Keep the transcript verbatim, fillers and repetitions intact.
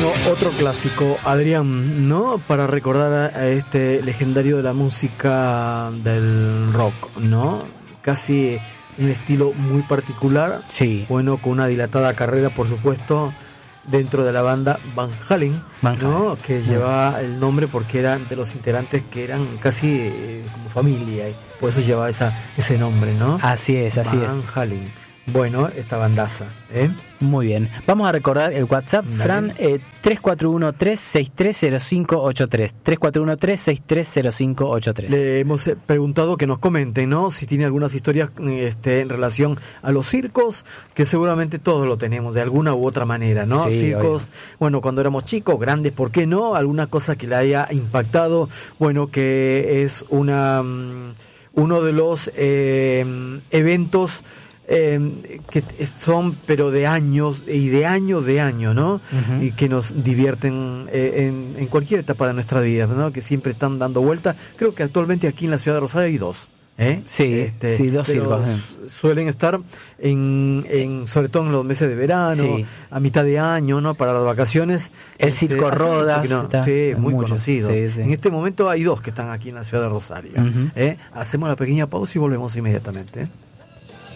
Bueno, otro clásico, Adrián, ¿no? Para recordar a este legendario de la música del rock, ¿no? Casi un estilo muy particular. Sí. Bueno, con una dilatada carrera, por supuesto, dentro de la banda Van Halen, Van ¿no? Halen. Que llevaba el nombre porque eran de los integrantes que eran casi eh, como familia, y por eso llevaba esa, ese nombre, ¿no? Así es, así Van es. Halen. Bueno, esta bandaza, ¿eh? Muy bien. Vamos a recordar el WhatsApp, Dale. Fran, eh, tres cuatro uno, tres seis tres cero cinco ocho tres. tres cuatro uno, tres seis tres cero cinco ocho tres. Le hemos eh, preguntado que nos comenten, ¿no? Si tiene algunas historias este, en relación a los circos, que seguramente todos lo tenemos de alguna u otra manera, ¿no? Sí, Circos, obvio. bueno, cuando éramos chicos, grandes, ¿por qué no? Alguna cosa que le haya impactado, bueno, que es una um, uno de los eh, eventos Eh, que son pero de años y de año de año, ¿no? Uh-huh. Y que nos divierten eh, en, en cualquier etapa de nuestra vida, ¿no? Que siempre están dando vuelta. Creo que actualmente aquí en la ciudad de Rosario hay dos, ¿eh? Sí, Este, sí, dos pero circos. eh. suelen estar en, en sobre todo en los meses de verano, Sí. a mitad de año, ¿no? Para las vacaciones. El Circo hace mucho Rodas, que no- está- sí, muy mucho, conocidos. sí, sí. En este momento hay dos que están aquí en la ciudad de Rosario. Uh-huh. ¿eh? Hacemos la pequeña pausa y volvemos inmediatamente. ¿eh?